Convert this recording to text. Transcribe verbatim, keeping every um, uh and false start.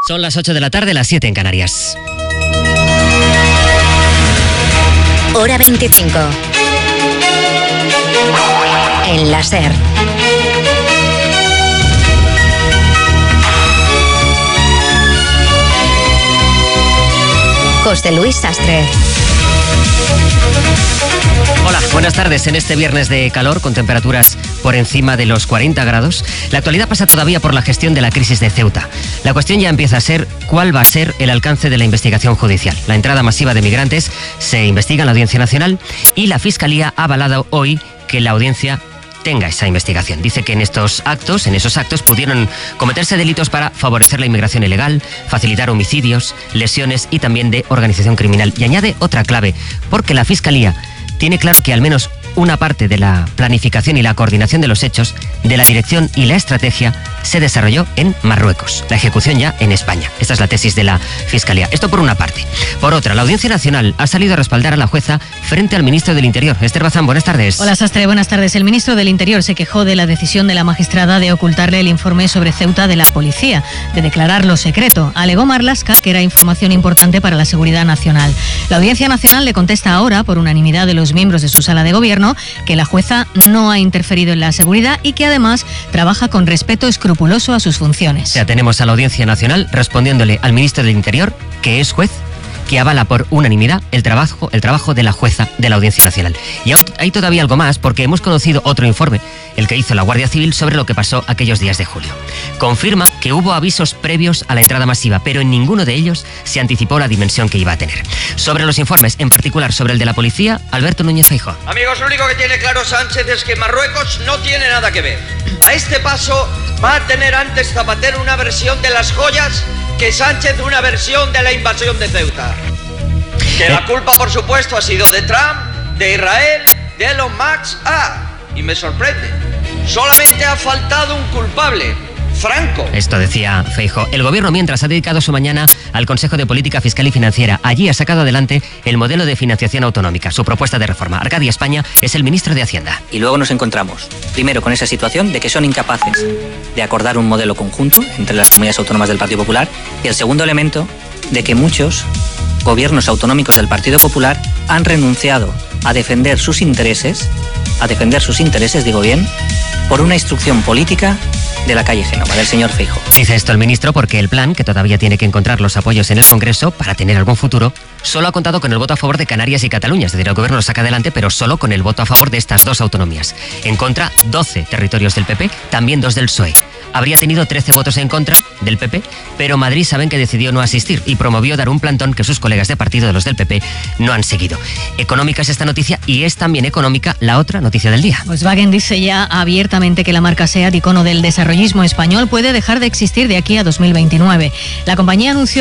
Son las ocho de la tarde, las siete en Canarias. Hora veinticinco. En la SER. José Luis Sastre. Hola, buenas tardes. En este viernes de calor, con temperaturas por encima de los cuarenta grados, la actualidad pasa todavía por la gestión de la crisis de Ceuta. La cuestión ya empieza a ser cuál va a ser el alcance de la investigación judicial. La entrada masiva de migrantes se investiga en la Audiencia Nacional y la Fiscalía ha avalado hoy que la audiencia tenga esa investigación. Dice que en estos actos, en esos actos, pudieron cometerse delitos para favorecer la inmigración ilegal, facilitar homicidios, lesiones y también de organización criminal. Y añade otra clave, porque la Fiscalía tiene claro que al menos una parte de la planificación y la coordinación de los hechos, de la dirección y la estrategia, se desarrolló en Marruecos. La ejecución ya en España. Esta es la tesis de la Fiscalía. Esto por una parte. Por otra, la Audiencia Nacional ha salido a respaldar a la jueza frente al ministro del Interior. Esther Bazán, buenas tardes. Hola, Sastre, buenas tardes. El ministro del Interior se quejó de la decisión de la magistrada de ocultarle el informe sobre Ceuta de la policía, de declararlo secreto. Alegó Marlaska que era información importante para la seguridad nacional. La Audiencia Nacional le contesta ahora, por unanimidad de los miembros de su sala de gobierno, que la jueza no ha interferido en la seguridad y que además trabaja con respeto escrupuloso a sus funciones. Ya tenemos a la Audiencia Nacional respondiéndole al ministro del Interior, que es juez, que avala por unanimidad el trabajo, el trabajo de la jueza de la Audiencia Nacional. Y hay todavía algo más, porque hemos conocido otro informe, el que hizo la Guardia Civil, sobre lo que pasó aquellos días de julio. Confirma que hubo avisos previos a la entrada masiva, pero en ninguno de ellos se anticipó la dimensión que iba a tener. Sobre los informes, en particular sobre el de la policía, Alberto Núñez Feijóo. Amigos, lo único que tiene claro Sánchez es que Marruecos no tiene nada que ver. A este paso va a tener antes Zapatero una versión de las joyas que Sánchez una versión de la invasión de Ceuta. Que la culpa, por supuesto, ha sido de Trump, de Israel, de Elon Musk. Ah, y me sorprende, solamente ha faltado un culpable, Franco. Esto decía Feijóo. El gobierno, mientras, ha dedicado su mañana al Consejo de Política Fiscal y Financiera. Allí ha sacado adelante el modelo de financiación autonómica, su propuesta de reforma. Arcadio España es el ministro de Hacienda. Y luego nos encontramos, primero, con esa situación de que son incapaces de acordar un modelo conjunto entre las comunidades autónomas del Partido Popular, y el segundo elemento, de que muchos gobiernos autonómicos del Partido Popular han renunciado a defender sus intereses, a defender sus intereses, digo bien, por una instrucción política de la calle Génova, del señor Feijóo. Dice esto el ministro porque el plan, que todavía tiene que encontrar los apoyos en el Congreso para tener algún futuro, solo ha contado con el voto a favor de Canarias y Cataluña. Es decir, el gobierno lo saca adelante, pero solo con el voto a favor de estas dos autonomías. En contra, doce territorios del P P, también dos del P S O E. Habría tenido trece votos en contra del P P, pero Madrid saben que decidió no asistir y promovió dar un plantón que sus colegas de partido de los del P P no han seguido. Económica es esta noticia y es también económica la otra noticia del día. Volkswagen dice ya abiertamente que la marca SEAT, icono del desarrollismo español, puede dejar de existir de aquí a dos mil veintinueve. La compañía anunció